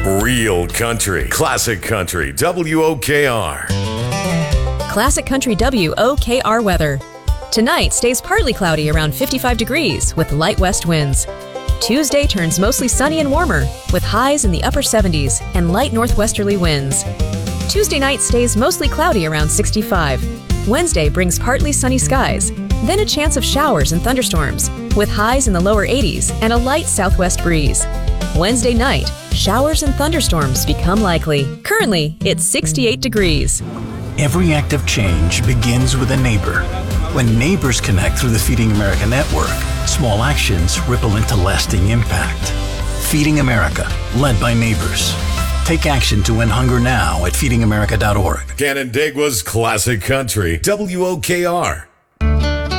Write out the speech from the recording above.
Real country. Classic country. WOKR. Classic Country WOKR weather. Tonight stays partly cloudy around 55 degrees with light west winds. Tuesday turns mostly sunny and warmer with highs in the upper 70s and light northwesterly winds. Tuesday night stays mostly cloudy around 65. Wednesday brings partly sunny skies, then a chance of showers and thunderstorms with highs in the lower 80s and a light southwest breeze. Wednesday night, showers and thunderstorms become likely. Currently, it's 68 degrees. Every act of change begins with a neighbor. When neighbors connect through the Feeding America network, small actions ripple into lasting impact. Feeding America, led by neighbors. Take action to end hunger now at feedingamerica.org. Canandaigua's Classic Country. WOKR.